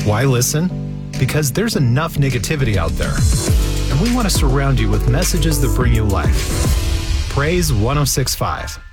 Why listen? Because there's enough negativity out there, and we want to surround you with messages that bring you life. Praise 106.5.